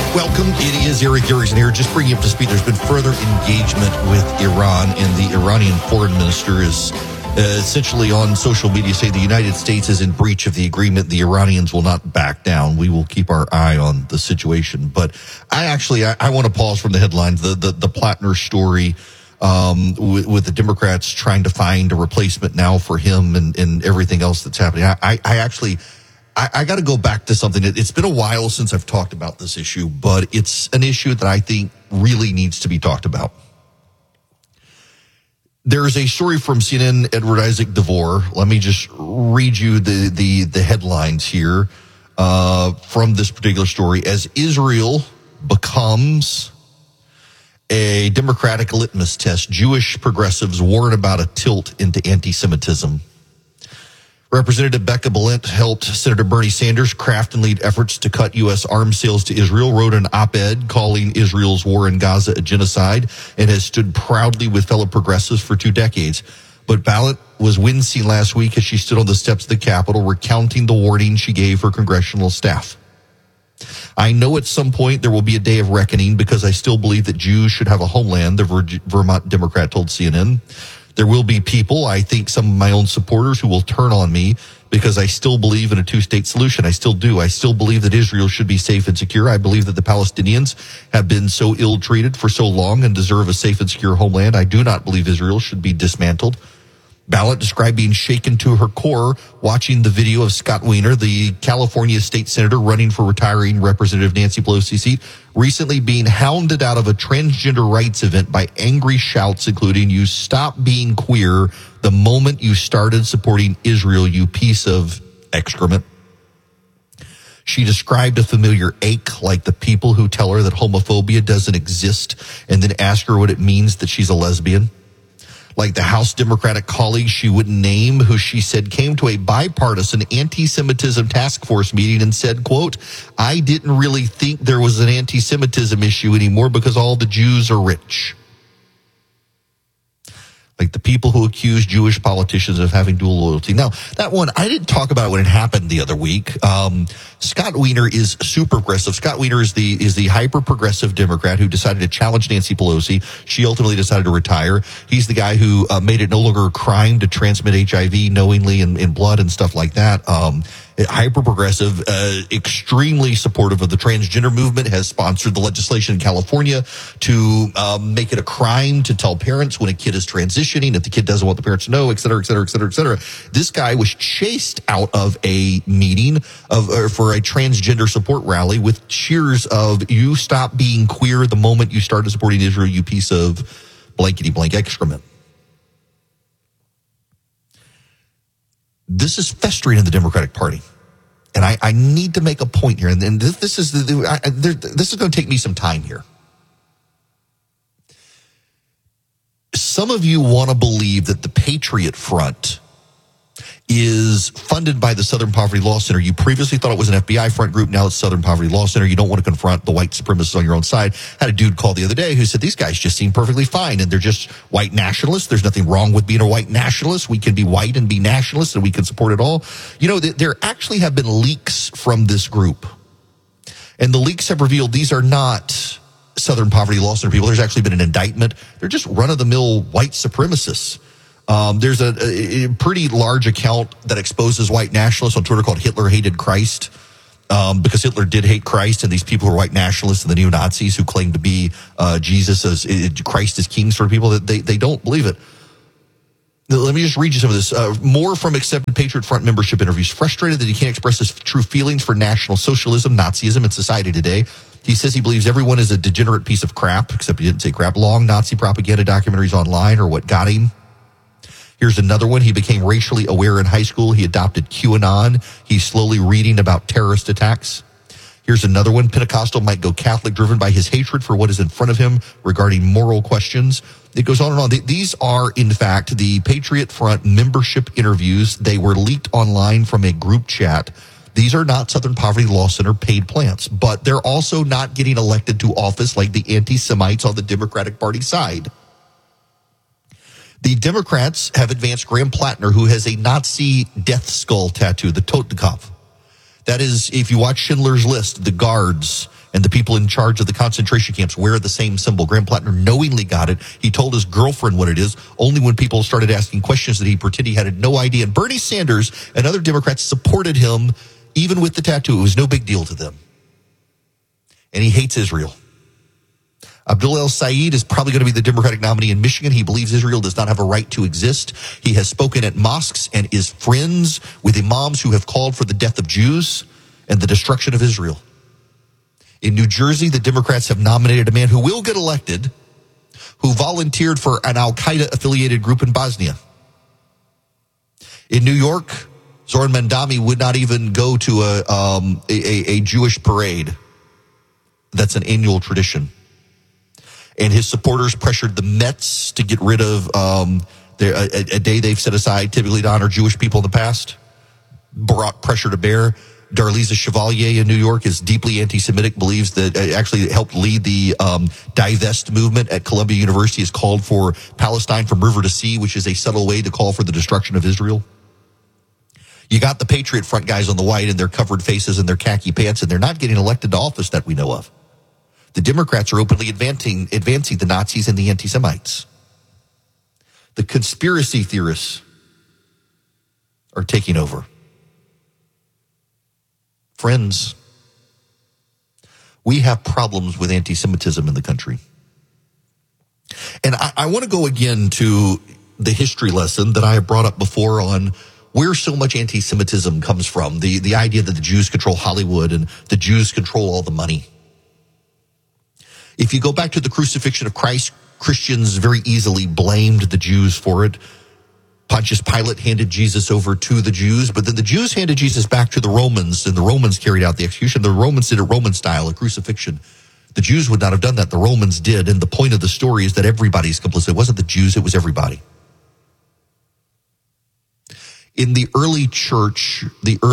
Welcome. It is Eric Garrison here. Just bringing you up to speed. There's been further engagement with Iran, and the Iranian foreign minister is essentially on social media saying the United States is in breach of the agreement. The Iranians will not back down. We will keep our eye on the situation. But I want to pause from the headlines. The Plattner story with the Democrats trying to find a replacement now for him and everything else that's happening. I got to go back to something. It's been a while since I've talked about this issue, but it's an issue that I think really needs to be talked about. There is a story from CNN, Edward Isaac Devore. Let me just read you the headlines here from this particular story. As Israel becomes a Democratic litmus test, Jewish progressives warn about a tilt into anti-Semitism. Representative Becca Balint helped Senator Bernie Sanders craft and lead efforts to cut U.S. arms sales to Israel, wrote an op-ed calling Israel's war in Gaza a genocide, and has stood proudly with fellow progressives for 2 decades. But Balint was wincing last week as she stood on the steps of the Capitol recounting the warning she gave her congressional staff. I know at some point there will be a day of reckoning because I still believe that Jews should have a homeland, the Vermont Democrat told CNN. There will be people, I think some of my own supporters, who will turn on me because I still believe in a two-state solution. I still do. I still believe that Israel should be safe and secure. I believe that the Palestinians have been so ill-treated for so long and deserve a safe and secure homeland. I do not believe Israel should be dismantled. Balint described being shaken to her core watching the video of Scott Wiener, the California state senator running for retiring Representative Nancy Pelosi's seat, recently being hounded out of a transgender rights event by angry shouts, including, "You stop being queer the moment you started supporting Israel, you piece of excrement." She described a familiar ache, like the people who tell her that homophobia doesn't exist and then ask her what it means that she's a lesbian. Like the House Democratic colleague she wouldn't name, who she said came to a bipartisan anti-Semitism task force meeting and said, quote, "I didn't really think there was an anti-Semitism issue anymore because all the Jews are rich." Like the people who accuse Jewish politicians of having dual loyalty. Now, that one, I didn't talk about it when it happened the other week. Scott Wiener is super progressive. Scott Wiener is the hyper-progressive Democrat who decided to challenge Nancy Pelosi. She ultimately decided to retire. He's the guy who made it no longer a crime to transmit HIV knowingly in blood and stuff like that. Hyper-progressive, extremely supportive of the transgender movement, has sponsored the legislation in California to make it a crime to tell parents when a kid is transitioning, if the kid doesn't want the parents to know, et cetera, et cetera, et cetera, et cetera. This guy was chased out of a meeting for a transgender support rally with cheers of, "You stop being queer the moment you started supporting Israel, you piece of blankety blank excrement." This is festering in the Democratic Party. And I need to make a point here. And this is going to take me some time here. Some of you want to believe that the Patriot Front is funded by the Southern Poverty Law Center. You previously thought it was an FBI front group. Now it's Southern Poverty Law Center. You don't want to confront the white supremacists on your own side. Had a dude call the other day who said these guys just seem perfectly fine and they're just white nationalists. There's nothing wrong with being a white nationalist. We can be white and be nationalists and we can support it all. You know, there actually have been leaks from this group. And the leaks have revealed these are not Southern Poverty Law Center people. There's actually been an indictment. They're just run-of-the-mill white supremacists. There's a pretty large account that exposes white nationalists on Twitter called Hitler Hated Christ, because Hitler did hate Christ, and these people who are white nationalists and the neo-Nazis who claim to be Jesus as Christ as king sort of people, that they don't believe it. Let me just read you some of this. More from accepted Patriot Front membership interviews. Frustrated that he can't express his true feelings for National Socialism, Nazism, and society today. He says he believes everyone is a degenerate piece of crap, except he didn't say crap. Long Nazi propaganda documentaries online are what got him. Here's another one. He became racially aware in high school. He adopted QAnon. He's slowly reading about terrorist attacks. Here's another one. Pentecostal might go Catholic, driven by his hatred for what is in front of him regarding moral questions. It goes on and on. These are, in fact, the Patriot Front membership interviews. They were leaked online from a group chat. These are not Southern Poverty Law Center paid plants, but they're also not getting elected to office like the anti-Semites on the Democratic Party side. The Democrats have advanced Graham Plattner, who has a Nazi death skull tattoo, the Totenkopf. That is, if you watch Schindler's List, the guards and the people in charge of the concentration camps wear the same symbol. Graham Plattner knowingly got it. He told his girlfriend what it is. Only when people started asking questions did he pretend he had no idea. And Bernie Sanders and other Democrats supported him, even with the tattoo. It was no big deal to them. And he hates Israel. Abdul El-Sayed is probably going to be the Democratic nominee in Michigan. He believes Israel does not have a right to exist. He has spoken at mosques and is friends with imams who have called for the death of Jews and the destruction of Israel. In New Jersey, the Democrats have nominated a man who will get elected, who volunteered for an al-Qaeda-affiliated group in Bosnia. In New York, Zoran Mandami would not even go to a Jewish parade. That's an annual tradition. And his supporters pressured the Mets to get rid of a day they've set aside typically to honor Jewish people in the past. Brought pressure to bear. Darlisa Chevalier in New York is deeply anti-Semitic, believes that actually helped lead the Divest movement at Columbia University, has called for Palestine from river to sea, which is a subtle way to call for the destruction of Israel. You got the Patriot Front guys on the white and their covered faces and their khaki pants, and they're not getting elected to office that we know of. The Democrats are openly advancing the Nazis and the anti-Semites. The conspiracy theorists are taking over. Friends, we have problems with anti-Semitism in the country. And I want to go again to the history lesson that I have brought up before on where so much anti-Semitism comes from. The idea that the Jews control Hollywood and the Jews control all the money. If you go back to the crucifixion of Christ, Christians very easily blamed the Jews for it. Pontius Pilate handed Jesus over to the Jews, but then the Jews handed Jesus back to the Romans, and the Romans carried out the execution. The Romans did it Roman style, a crucifixion. The Jews would not have done that. The Romans did, and the point of the story is that everybody's complicit. It wasn't the Jews, it was everybody. In the early church,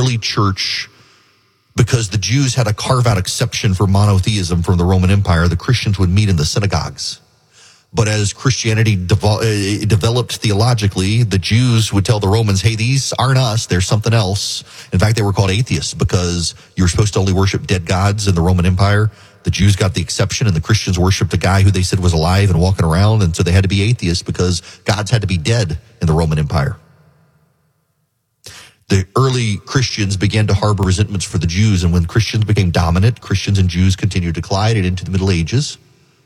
because the Jews had a carve-out exception for monotheism from the Roman Empire, the Christians would meet in the synagogues. But as Christianity developed theologically, the Jews would tell the Romans, hey, these aren't us, they're something else. In fact, they were called atheists because you were supposed to only worship dead gods in the Roman Empire. The Jews got the exception, and the Christians worshiped a guy who they said was alive and walking around, and so they had to be atheists because gods had to be dead in the Roman Empire. The early Christians began to harbor resentments for the Jews, and when Christians became dominant, Christians and Jews continued to collide into the Middle Ages.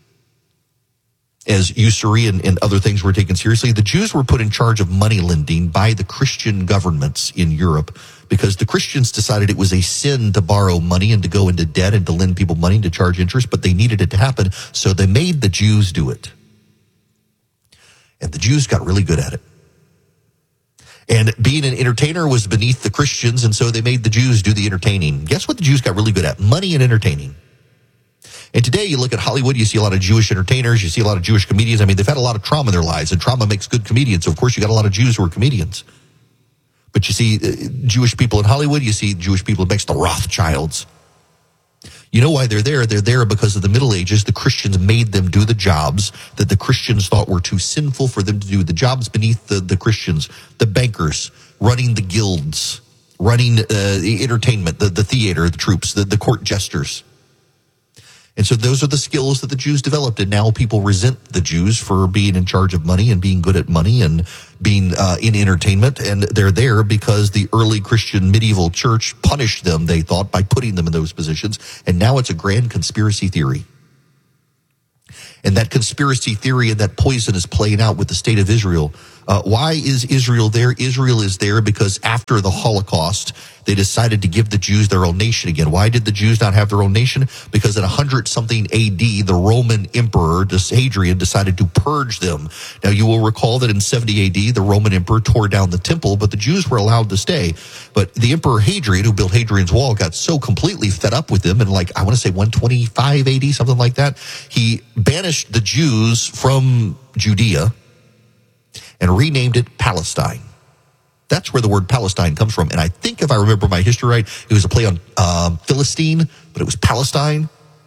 As usury and other things were taken seriously, the Jews were put in charge of money lending by the Christian governments in Europe because the Christians decided it was a sin to borrow money and to go into debt and to lend people money and to charge interest, but they needed it to happen, so they made the Jews do it. And the Jews got really good at it. And being an entertainer was beneath the Christians, and so they made the Jews do the entertaining. Guess what the Jews got really good at? Money and entertaining. And today you look at Hollywood, you see a lot of Jewish entertainers, you see a lot of Jewish comedians. I mean, they've had a lot of trauma in their lives, and trauma makes good comedians. So, of course, you got a lot of Jews who are comedians. But you see Jewish people in Hollywood, you see Jewish people next to Rothschilds. You know why they're there? They're there because of the Middle Ages. The Christians made them do the jobs that the Christians thought were too sinful for them to do. The jobs beneath the Christians, the bankers, running the guilds, running the entertainment, the theater, the troops, the court jesters. And so those are the skills that the Jews developed, and now people resent the Jews for being in charge of money and being good at money and being in entertainment, and they're there because the early Christian medieval church punished them, they thought, by putting them in those positions, and now it's a grand conspiracy theory. And that conspiracy theory and that poison is playing out with the state of Israel. Why is Israel there? Israel is there because after the Holocaust, they decided to give the Jews their own nation again. Why did the Jews not have their own nation? Because in 100-something AD, the Roman emperor, Hadrian, decided to purge them. Now, you will recall that in 70 AD, the Roman emperor tore down the temple, but the Jews were allowed to stay. But the emperor Hadrian, who built Hadrian's Wall, got so completely fed up with them in, I want to say 125 AD, something like that. He banished the Jews from Judea and renamed it Palestine. That's where the word Palestine comes from. And I think if I remember my history right, it was a play on Philistine, but it was Palestine.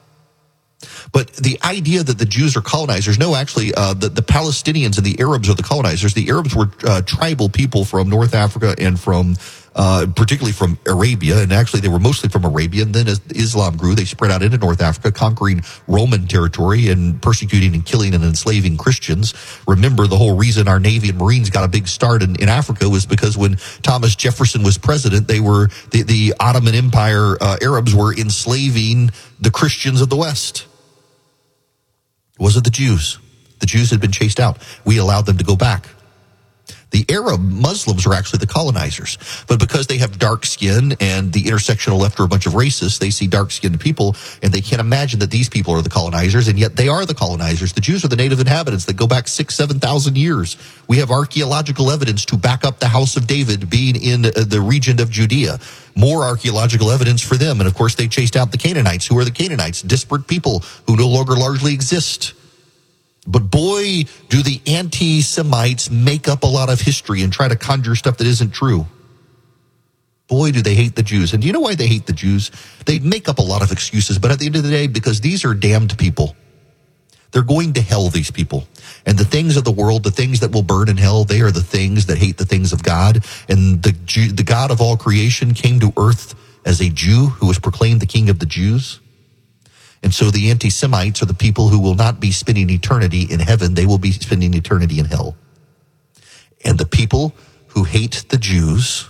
But the idea that the Jews are colonizers, no, actually, the Palestinians and the Arabs are the colonizers. The Arabs were tribal people from North Africa and from particularly from Arabia, and actually they were mostly from Arabia, and then as Islam grew, they spread out into North Africa, conquering Roman territory and persecuting and killing and enslaving Christians. Remember, the whole reason our Navy and Marines got a big start in Africa was because when Thomas Jefferson was president, they were the Ottoman Empire Arabs were enslaving the Christians of the West. It wasn't the Jews. The Jews had been chased out. We allowed them to go back. The Arab Muslims are actually the colonizers. But because they have dark skin and the intersectional left are a bunch of racists, they see dark-skinned people and they can't imagine that these people are the colonizers, and yet they are the colonizers. The Jews are the native inhabitants that go back 6,000-7,000 years. We have archaeological evidence to back up the House of David being in the region of Judea. More archaeological evidence for them. And of course, they chased out the Canaanites. Who are the Canaanites? Disparate people who no longer largely exist. But boy, do the anti-Semites make up a lot of history and try to conjure stuff that isn't true. Boy, do they hate the Jews. And do you know why they hate the Jews? They make up a lot of excuses, but at the end of the day, because these are damned people. They're going to hell, these people. And the things of the world, the things that will burn in hell, they are the things that hate the things of God. And the God of all creation came to earth as a Jew who was proclaimed the King of the Jews. And so the anti-Semites are the people who will not be spending eternity in heaven. They will be spending eternity in hell. And the people who hate the Jews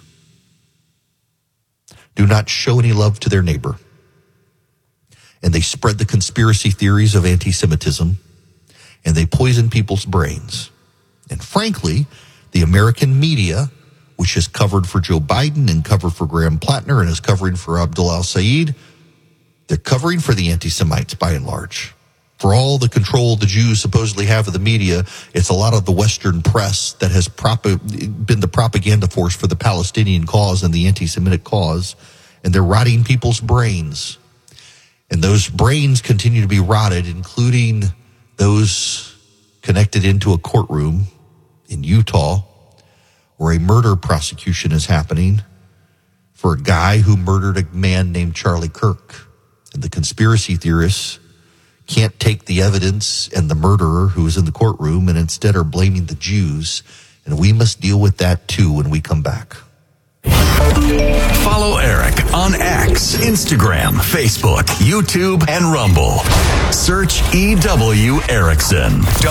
do not show any love to their neighbor. And they spread the conspiracy theories of anti-Semitism, and they poison people's brains. And frankly, the American media, which has covered for Joe Biden and covered for Graham Plattner and is covering for Abdullah al-Sayed, they're covering for the anti-Semites by and large. For all the control the Jews supposedly have of the media, it's a lot of the Western press that has been the propaganda force for the Palestinian cause and the anti-Semitic cause. And they're rotting people's brains. And those brains continue to be rotted, including those connected into a courtroom in Utah where a murder prosecution is happening for a guy who murdered a man named Charlie Kirk. And the conspiracy theorists can't take the evidence and the murderer who was in the courtroom and instead are blaming the Jews. And we must deal with that too when we come back. Follow Eric on X, Instagram, Facebook, YouTube, and Rumble. Search EW Erickson.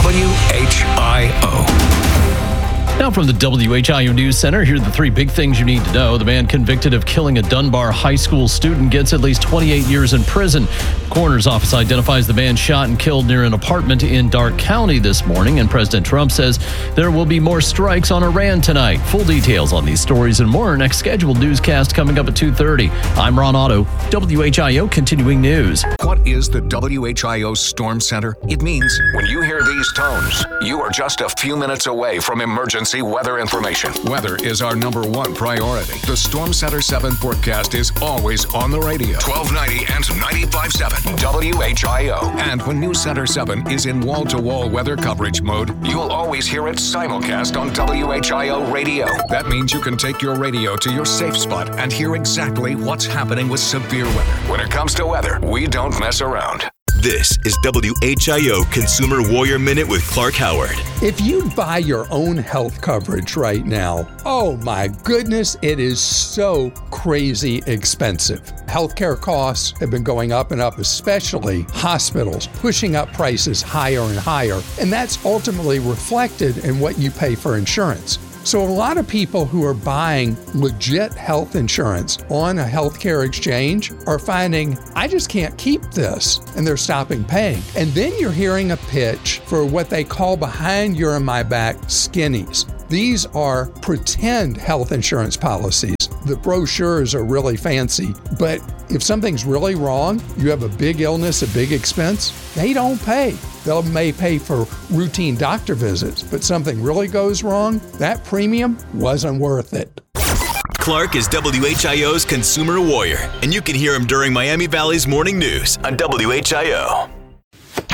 WHIO. Now from the WHIO News Center, here are the three big things you need to know. The man convicted of killing a Dunbar High School student gets at least 28 years in prison. The coroner's office identifies the man shot and killed near an apartment in Darke County this morning, and President Trump says there will be more strikes on Iran tonight. Full details on these stories and more. Next scheduled newscast coming up at 2:30. I'm Ron Otto, WHIO Continuing News. What is the WHIO Storm Center? It means when you hear these tones, you are just a few minutes away from emergency weather information. Weather is our number one priority. The Storm Center 7 forecast is always on the radio. 1290 and 95.7 WHIO. And when News Center 7 is in wall-to-wall weather coverage mode, you'll always hear it simulcast on WHIO radio. That means you can take your radio to your safe spot and hear exactly what's happening with severe weather. When it comes to weather, we don't mess around. This is WHIO Consumer Warrior Minute with Clark Howard. If you buy your own health coverage right now, oh my goodness, it is so crazy expensive. Healthcare costs have been going up and up, especially hospitals, pushing up prices higher and higher. And that's ultimately reflected in what you pay for insurance. So a lot of people who are buying legit health insurance on a healthcare exchange are finding, I just can't keep this, and they're stopping paying. And then you're hearing a pitch for what they call behind your and my back skinnies. These are pretend health insurance policies. The brochures are really fancy, but if something's really wrong, you have a big illness, a big expense, they don't pay. They may pay for routine doctor visits, but something really goes wrong, that premium wasn't worth it. Clark is WHIO's Consumer Warrior, and you can hear him during Miami Valley's Morning News on WHIO.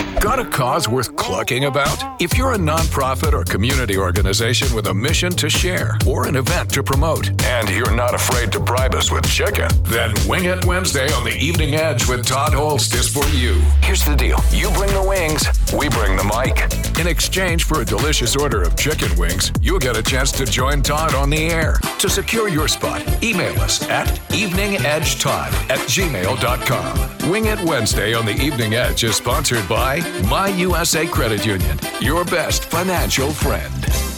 Got a cause worth clucking about? If you're a nonprofit or community organization with a mission to share or an event to promote, and you're not afraid to bribe us with chicken, then Wing It Wednesday on the Evening Edge with Todd Holst is for you. Here's the deal. You bring the wings, we bring the mic. In exchange for a delicious order of chicken wings, you'll get a chance to join Todd on the air. To secure your spot, email us at eveningedgetodd@gmail.com. Wing It Wednesday on the Evening Edge is sponsored by My USA Credit Union, your best financial friend.